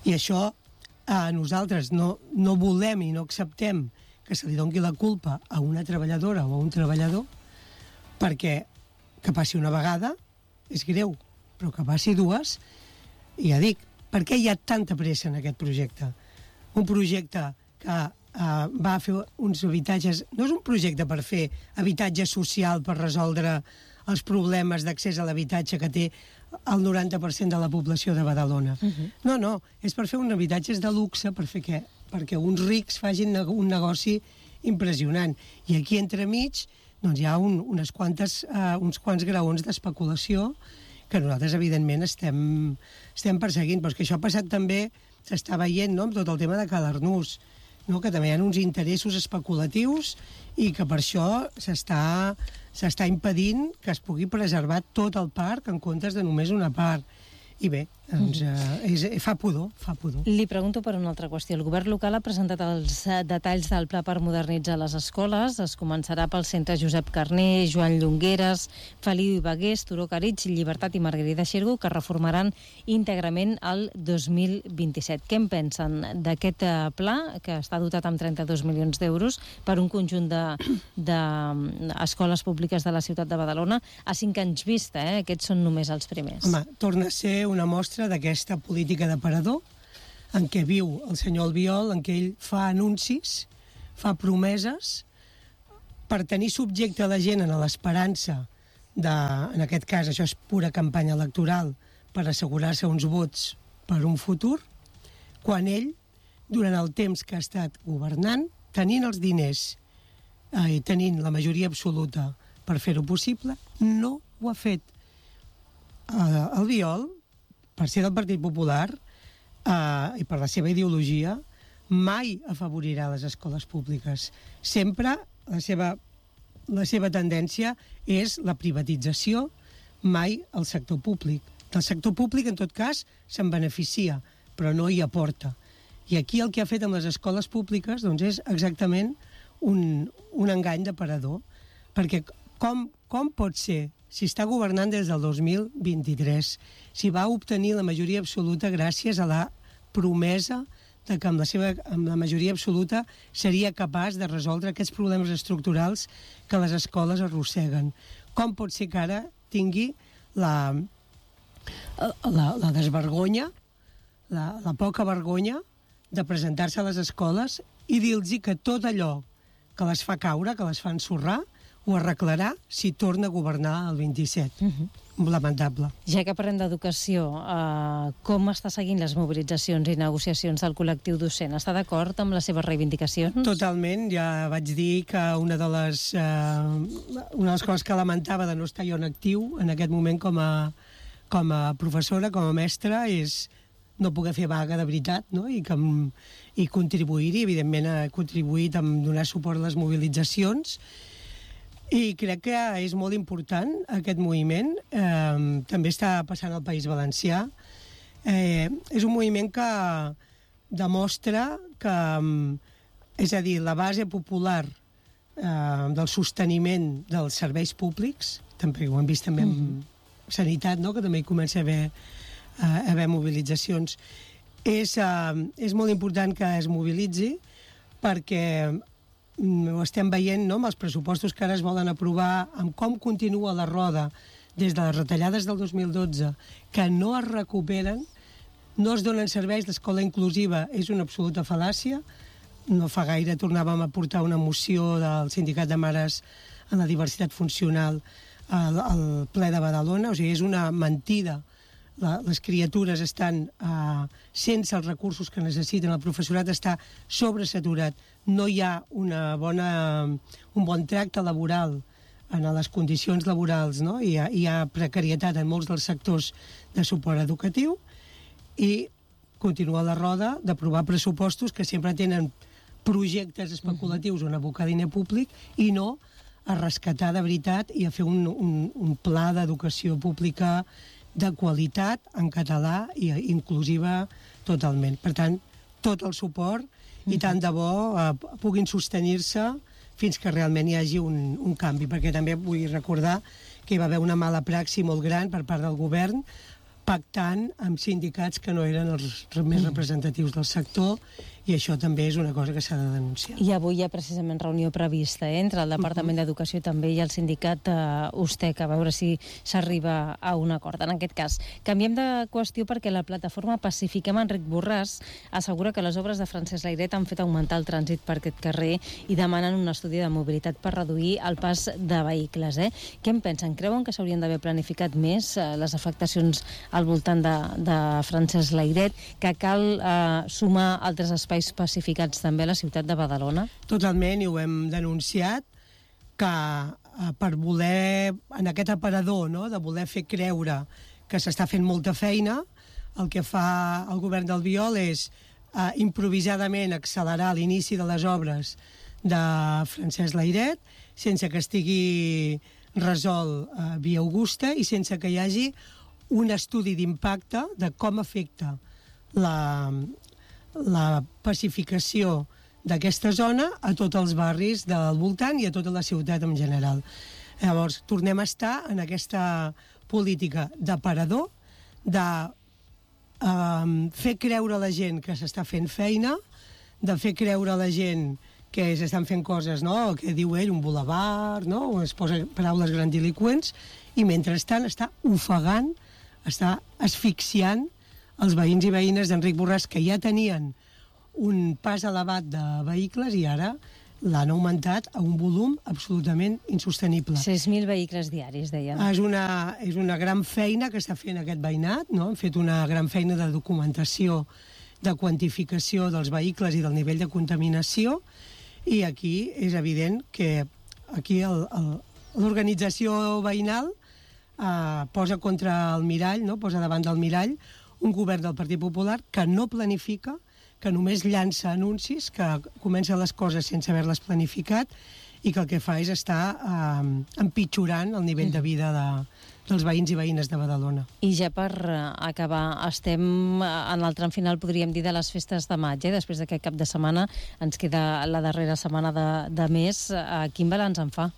I això eh, nosaltres no, no volem i no acceptem que se li doni la culpa a una treballadora o a un treballador, perquè que passi una vegada és greu, però que passi dues, i ja dic, per què hi ha tanta pressa en aquest projecte? Un projecte que Uh, va fer uns habitatges... No és un projecte per fer habitatge social per resoldre els problemes d'accés a l'habitatge que té el noranta per cent de la població de Badalona. Uh-huh. No, no, és per fer uns habitatges de luxe, per fer què? Perquè uns rics facin un negoci impressionant. I aquí entremig doncs, hi ha un, unes quantes, uh, uns quants graons d'especulació que nosaltres, evidentment, estem, estem perseguint. Però és que això ha passat també, s'està veient, no?, amb tot el tema de Calarnús, no? Que també hi ha uns interessos especulatius i que per això s'està s'està impedint que es pugui preservar tot el parc en comptes de només una part. I bé, doncs, eh, és, fa pudor, fa pudor. Li pregunto per una altra qüestió. El govern local ha presentat els detalls del pla per modernitzar les escoles. Es començarà pel centre Josep Carner, Joan Llongueres, Feliu i Bagués, Turó Caritg, Llibertat i Margarida Xirgu, que reformaran íntegrament el dos mil vint-i-set. Què en pensen d'aquest pla, que està dotat amb trenta-dos milions d'euros per un conjunt d'escoles públiques de la ciutat de Badalona? A cinc anys vista, eh? Aquests són només els primers. Home, torna a ser una mostra d'aquesta política d'aparador en què viu el senyor Albiol, en què ell fa anuncis, fa promeses per tenir subjecte a la gent en l'esperança de, en aquest cas, això és pura campanya electoral, per assegurar-se uns vots per un futur, quan ell, durant el temps que ha estat governant, tenint els diners eh, i tenint la majoria absoluta per fer-ho possible, no ho ha fet. Eh, Albiol, per ser del Partit Popular eh, i per la seva ideologia, mai afavorirà les escoles públiques. Sempre la seva, la seva tendència és la privatització, mai el sector públic. El sector públic, en tot cas, se'n beneficia, però no hi aporta. I aquí el que ha fet amb les escoles públiques doncs, és exactament un, un engany d'aparador, perquè com, com pot ser, si està governant des del dos mil vint-i-tres, si va obtenir la majoria absoluta gràcies a la promesa de que amb la, seva, amb la majoria absoluta seria capaç de resoldre aquests problemes estructurals que les escoles arrosseguen. Com pot ser que ara tingui la, la, la desvergonya, la, la poca vergonya de presentar-se a les escoles i dir-los que tot allò que les fa caure, que les fa ensorrar, ho arreglarà si torna a governar el vint-i-set. Uh-huh. Lamentable. Ja que parlem d'educació, eh, com està seguint les mobilitzacions i negociacions del col·lectiu docent? Està d'acord amb les seves reivindicacions? Totalment. Ja vaig dir que una de les, eh, una de les coses que lamentava de no estar jo en actiu en aquest moment com a, com a professora, com a mestra, és no poder fer vaga de veritat, no? I, que, i contribuir-hi, evidentment, ha contribuït a donar suport a les mobilitzacions. I crec que és molt important aquest moviment. Eh, també està passant al País Valencià. Eh, és un moviment que demostra que, és a dir, la base popular eh, del sosteniment dels serveis públics, també ho hem vist també en sanitat, no? Que també hi comença a haver, a haver mobilitzacions. És, eh, és molt important que es mobilitzi perquè ho estem veient, no?, amb els pressupostos que ara es volen aprovar, amb com continua la roda des de les retallades del dos mil dotze, que no es recuperen, no es donen serveis. L'escola inclusiva és una absoluta fal·làcia. No fa gaire tornàvem a portar una moció del Sindicat de Mares en la diversitat funcional al, al ple de Badalona. O sigui, és una mentida. La, les criatures estan uh, sense els recursos que necessiten, el professorat està sobresaturat, no hi ha una bona, un bon tracte laboral en les condicions laborals, no? Hi ha, hi ha precarietat en molts dels sectors de suport educatiu i continua la roda d'aprovar pressupostos que sempre tenen projectes especulatius on abocar diner públic i no a rescatar de veritat i a fer un, un, un pla d'educació pública de qualitat, en català i inclusiva totalment. Per tant, tot el suport i tant de bo eh, puguin sostenir-se fins que realment hi hagi un, un canvi, perquè també vull recordar que hi va haver una mala praxi molt gran per part del govern pactant amb sindicats que no eren els més representatius del sector, i això també és una cosa que s'ha de denunciar. I avui hi ha precisament reunió prevista eh, entre el Departament d'Educació també i el sindicat eh, USTEC, a veure si s'arriba a un acord. En aquest cas, canviem de qüestió perquè la plataforma Pacifiquem Enric Borràs assegura que les obres de Francesc Layret han fet augmentar el trànsit per aquest carrer i demanen un estudi de mobilitat per reduir el pas de vehicles. Eh? Què en pensen? Creuen que s'haurien d'haver planificat més eh, les afectacions al voltant de, de Francesc Layret, que cal eh, sumar altres espais pacificats també a la ciutat de Badalona? Totalment, i ho hem denunciat, que eh, per voler, en aquest aparador, no?, de voler fer creure que s'està fent molta feina, el que fa el govern d'Albiol és eh, improvisadament accelerar l'inici de les obres de Francesc Layret, sense que estigui resolt eh, via Augusta i sense que hi hagi un estudi d'impacte de com afecta la la pacificació d'aquesta zona a tots els barris del voltant i a tota la ciutat en general. Llavors, tornem a estar en aquesta política d'aparador, de eh, fer creure a la gent que s'està fent feina, de fer creure a la gent que s'estan fent coses, no?, que diu ell, un bulevard, no?, o es posa paraules grandiloqüents, i mentrestant està ofegant, està asfixiant els veïns i veïnes d'Enric Borràs, que ja tenien un pas elevat de vehicles i ara l'han augmentat a un volum absolutament insostenible. sis mil vehicles diaris, deien. És una, és una gran feina que està fent aquest veïnat, no? Han fet una gran feina de documentació, de quantificació dels vehicles i del nivell de contaminació, i aquí és evident que aquí l'organització veïnal eh, posa contra el mirall, no? Posa davant del mirall un govern del Partit Popular que no planifica, que només llança anuncis, que comença les coses sense haver-les planificat i que el que fa és estar eh, empitjorant el nivell de vida de, dels veïns i veïnes de Badalona. I ja per acabar, estem en el tram final, podríem dir, de les festes de maig. Eh? Després d'aquest cap de setmana ens queda la darrera setmana de, de mes. Eh, quin balanç en fa?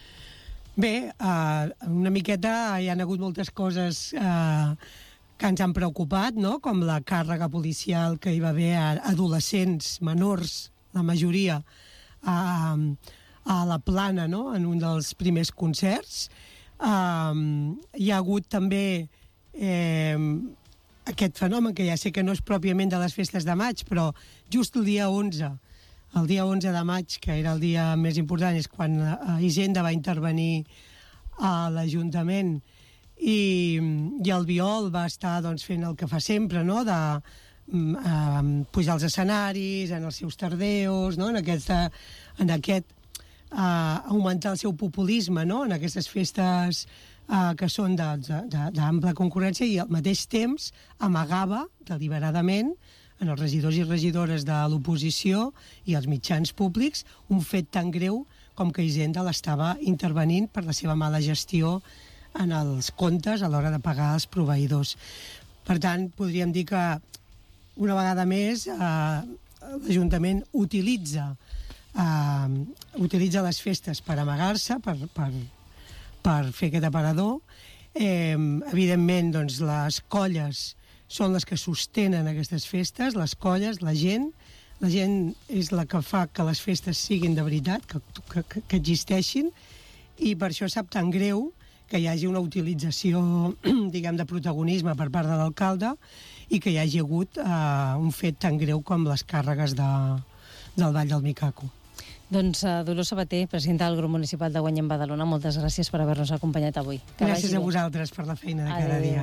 Bé, eh, una miqueta hi han hagut moltes coses eh, que ens han preocupat, no?, com la càrrega policial que hi va haver a adolescents, menors, la majoria, a, a la Plana, no?, en un dels primers concerts. Um, hi ha hagut també eh, aquest fenomen, que ja sé que no és pròpiament de les festes de maig, però just el dia onze, el dia onze de maig, que era el dia més important, és quan eh, Hisenda va intervenir a l'Ajuntament, i, i el Biol va estar doncs, fent el que fa sempre, no?, de eh, pujar als escenaris, en els seus tardeos, no?, en, aquesta, en aquest eh, augmentar el seu populisme, no?, en aquestes festes eh, que són d'ampla concurrència, i al mateix temps amagava deliberadament en els regidors i regidores de l'oposició i els mitjans públics un fet tan greu com que Hisenda l'estava intervenint per la seva mala gestió en els comptes a l'hora de pagar els proveïdors. Per tant, podríem dir que una vegada més eh, l'Ajuntament utilitza, eh, utilitza les festes per amagar-se, per, per, per fer aquest aparador. Eh, evidentment, doncs, les colles són les que sostenen aquestes festes, les colles, la gent. La gent és la que fa que les festes siguin de veritat, que, que, que existeixin, i per això sap tan greu que hi hagi una utilització, diguem, de protagonisme per part de l'alcalde i que hi hagi hagut eh, un fet tan greu com les càrregues de, del Vall del Micaco. Doncs uh, Dolors Sabater, presidenta del grup municipal de Guanyem Badalona, moltes gràcies per haver-nos acompanyat avui. Que gràcies a vosaltres per la feina de cada dia.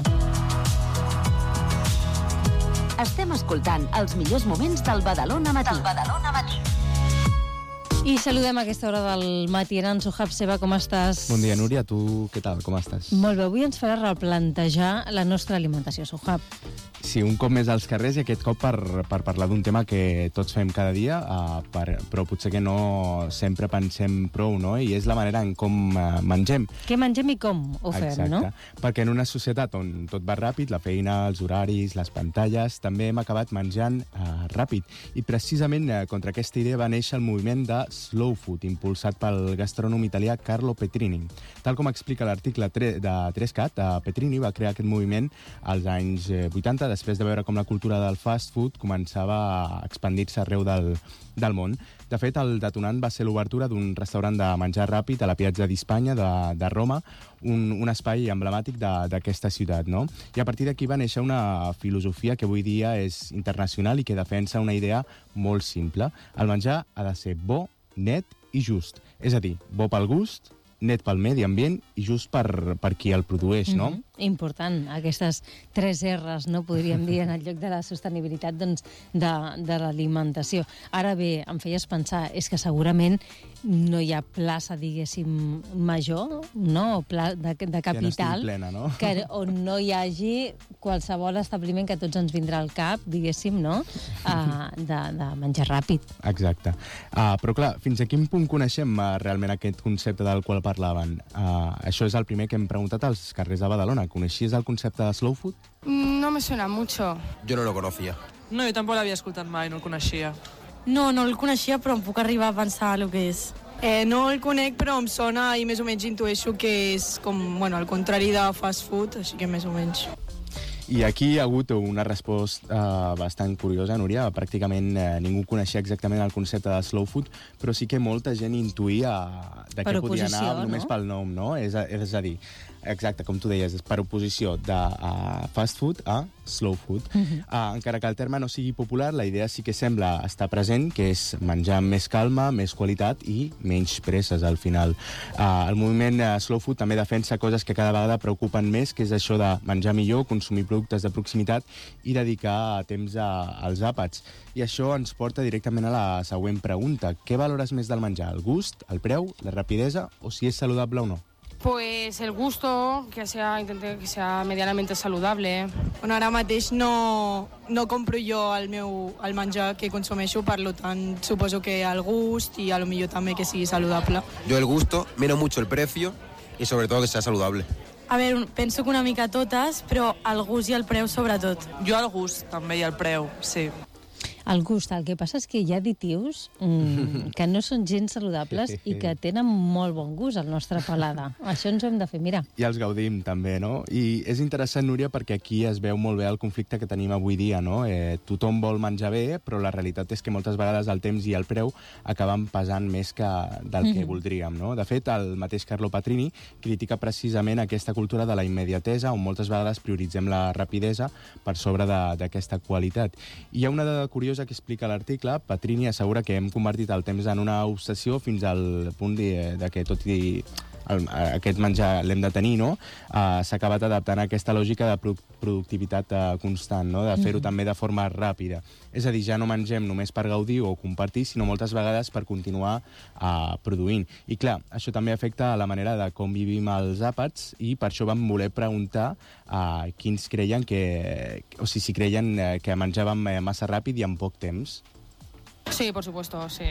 Estem escoltant els millors moments del Badalona Matí. Del Badalona Matí. I saludem a aquesta hora del matí. En Sohab Seva, com estàs? Bon dia, Núria. Tu què tal? Com estàs? Molt bé. Avui ens farà replantejar la nostra alimentació, Sohab. Sí, un cop més als carrers i aquest cop per, per parlar d'un tema que tots fem cada dia, uh, per, però potser que no sempre pensem prou, no? I és la manera en com uh, mengem. Què mengem i com ho fem, Exacte. No? Perquè en una societat on tot va ràpid, la feina, els horaris, les pantalles, també hem acabat menjant uh, ràpid. I precisament uh, contra aquesta idea va néixer el moviment de slow food, impulsat pel gastrònom italià Carlo Petrini. Tal com explica l'article de Trescat, Petrini va crear aquest moviment als anys vuitanta, després de veure com la cultura del fast food començava a expandir-se arreu del, del món. De fet, el detonant va ser l'obertura d'un restaurant de menjar ràpid a la Piazza d'Hispània de, de Roma, un, un espai emblemàtic d'aquesta ciutat, no? I a partir d'aquí va néixer una filosofia que avui dia és internacional i que defensa una idea molt simple. El menjar ha de ser bo, net i just. És a dir, bo pel gust, net pel medi ambient i just per, per qui el produeix, no? Mm-hmm. Important, aquestes tres R's, no podríem dir, en el lloc de la sostenibilitat doncs, de, de l'alimentació. Ara bé, em feies pensar, és que segurament no hi ha plaça, diguéssim, major, no? Pla, de, de capital, que no plena, no? Que, on no hi hagi qualsevol establiment que a tots ens vindrà al cap, diguéssim, no? Uh, de, de menjar ràpid. Exacte. Uh, però clar, fins a quin punt coneixem uh, realment aquest concepte del qual parlaven? Uh, això és el primer que hem preguntat als carrers de Badalona. ¿Conocies el concepte de slow food? No me suena mucho. Yo no lo conocía. No, jo tampoc l'havia escoltat mai, no el coneixia. No, no el coneixia, però em puc arribar a pensar el que és. Eh, no el conec, però em sona i més o menys intueixo que és com, bueno, el contrari de fast food, així que més o menys. I aquí hi ha hagut una resposta uh, bastant curiosa, Núria. Pràcticament uh, ningú coneixia exactament el concepte de slow food, però sí que molta gent intuïa de què podia anar només pel nom, no? És a, és a dir, exacte, com tu deies, és per oposició de uh, fast food a slow food. Uh-huh. uh, encara que el terme no sigui popular, la idea sí que sembla estar present, que és menjar amb més calma, més qualitat i menys presses al final. Uh, el moviment uh, slow food també defensa coses que cada vegada preocupen més, que és això de menjar millor, consumir productes de proximitat i dedicar temps a, als àpats. I això ens porta directament a la següent pregunta. Què valores més del menjar? El gust, el preu, la rapidesa o si és saludable o no? Pues el gusto, que sea, intente que sea medianamente saludable. Bueno, ara mateix no, no compro jo el meu el menjar que consumeixo, per tant suposo que el gust i a lo millor també que sigui saludable. Yo el gusto, miro mucho el precio y sobre todo que sea saludable. A veure, penso que una mica totes, però el gust i el preu sobretot. Jo el gust també i el preu, sí. El gust, el que passa és que hi ha additius mm, que no són gens saludables i que tenen molt bon gust al nostre palada. Això ens ho hem de fer mirar. I els gaudim també, no? I és interessant, Núria, perquè aquí es veu molt bé el conflicte que tenim avui dia, no? Eh, tothom vol menjar bé, però la realitat és que moltes vegades el temps i el preu acaben pesant més que del que mm. voldríem, no? De fet, el mateix Carlo Petrini critica precisament aquesta cultura de la immediatesa, on moltes vegades prioritzem la rapidesa per sobre d'aquesta qualitat. I hi ha una dada curiosa que explica l'article. Petrini assegura que hem convertit el temps en una obsessió fins al punt de, de que tot i el, aquest menjar l'hem de tenir, no? Uh, s'ha acabat adaptant a aquesta lògica de pro productivitat uh, constant, no? De fer-ho mm. també de forma ràpida. És a dir, ja no mengem només per gaudir o compartir, sinó moltes vegades per continuar uh, produint. I clar, això també afecta a la manera de com vivim els àpats i per això vam voler preguntar a uh, quins creien que... o sigui, si creien uh, que menjàvem massa ràpid i en poc temps. Sí, por supuesto, sí.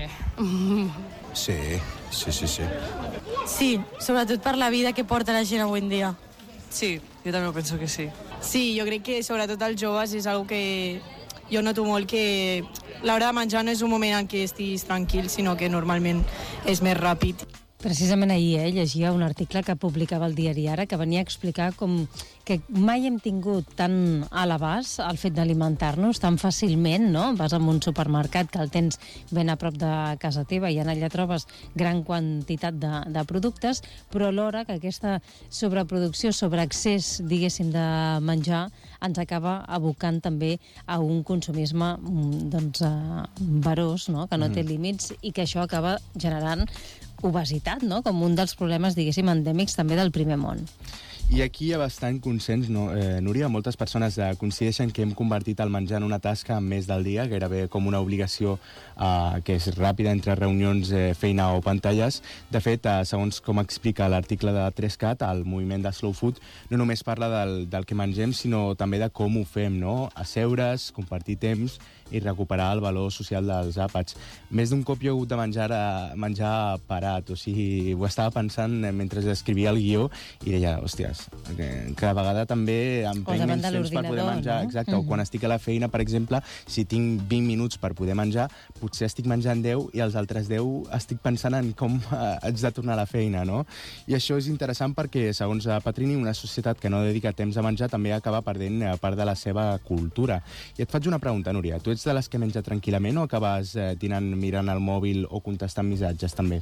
Sí, sí, sí, sí. Sí, sobretot per la vida que porta la gent avui en dia. Sí, jo també penso que sí. Sí, jo crec que sobretot els joves és una que jo noto molt que l'hora de menjar no és un moment en què estiguis tranquil, sinó que normalment és més ràpid. Precisament ahir eh, llegia un article que publicava el diari Ara que venia a explicar com que mai hem tingut tan a l'abast el fet d'alimentar-nos tan fàcilment, no? Vas a un supermercat que el tens ben a prop de casa teva i en allà trobes gran quantitat de, de productes, però alhora que aquesta sobreproducció, sobreaccés, diguéssim, de menjar ens acaba abocant també a un consumisme doncs, uh, verós, no? Que no té límits i que això acaba generant obesitat, no? Com un dels problemes, diguéssim, endèmics també del primer món. I aquí hi ha bastant consens, no, eh, Núria? Moltes persones eh, coincideixen que hem convertit el menjar en una tasca més del dia, gairebé com una obligació eh, que és ràpida entre reunions, eh, feina o pantalles. De fet, eh, segons com explica l'article de Trescat, el moviment de slow food no només parla del, del que mengem, sinó també de com ho fem, no? Asseure's, compartir temps i recuperar el valor social dels àpats. Més d'un cop jo he hagut de menjar, menjar parat, o sigui, ho estava pensant mentre escrivia el guió i deia, hòstia, hores. Cada vegada també em prenc menys temps per poder menjar. No? Exacte, mm-hmm. O quan estic a la feina, per exemple, si tinc vint minuts per poder menjar, potser estic menjant deu i els altres deu estic pensant en com haig de tornar a la feina, no? I això és interessant perquè, segons Petrini, una societat que no dedica temps a menjar també acaba perdent part de la seva cultura. I et faig una pregunta, Núria. Tu ets de les que menja tranquil·lament o acabes eh, dinant mirant el mòbil o contestant missatges, també?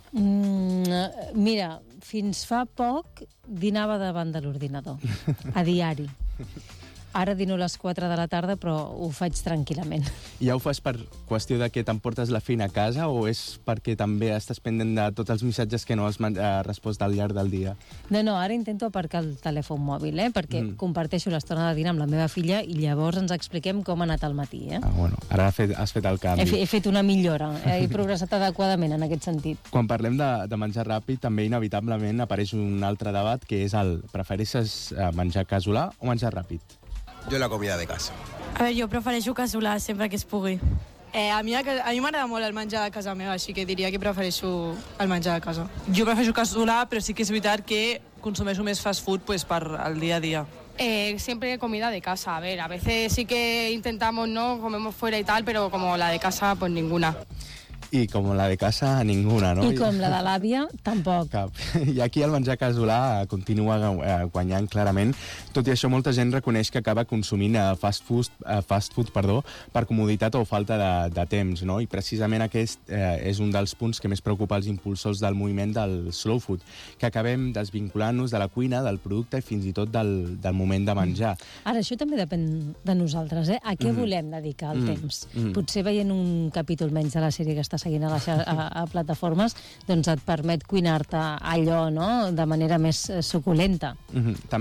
Mm, mira, fins fa poc dinava davant de l'ordinador, a diari. Ara dino a les quatre de la tarda, però ho faig tranquil·lament. I ja ho fas per qüestió de que t'emportes la feina a casa o és perquè també estàs pendent de tots els missatges que no has respost al llarg del dia? No, no, ara intento aparcar el telèfon mòbil, eh? Perquè mm. comparteixo l'estona de dinar amb la meva filla i llavors ens expliquem com ha anat el matí. Eh? Ah, bueno, ara has fet, has fet el canvi. He, fe, he fet una millora, eh? He progressat adequadament en aquest sentit. Quan parlem de, de menjar ràpid, també inevitablement apareix un altre debat, que és el prefereixes menjar casolà o menjar ràpid? Yo la comida de casa. A veure, jo prefereixo casolà sempre que es pugui. Eh, a mi, a mi m'agrada molt el menjar de casa meva, així que diria que prefereixo el menjar de casa. Jo prefereixo casolà, però sí que és veritat que consumeixo més fast food pues, per al día a día. Eh, siempre comida de casa. A ver, a veces sí que intentamos, ¿no? Comemos fuera y tal, pero como la de casa, pues ninguna. I com la de casa, ninguna, no? I com la de l'àvia, tampoc. Cap. I aquí el menjar casolà continua guanyant clarament. Tot i això, molta gent reconeix que acaba consumint fast food, fast food perdó, per comoditat o falta de, de temps, no? I precisament aquest eh, és un dels punts que més preocupa els impulsors del moviment del slow food, que acabem desvinculant-nos de la cuina, del producte i fins i tot del, del moment de menjar. Ara, això també depèn de nosaltres, eh? A què Mm. volem dedicar el Mm. temps? Mm. Potser veient un capítol menys de la sèrie que està seguint a, les, a, a plataformes, doncs et permet cuinar-te allò, no?, de manera més suculenta. Mm-hmm.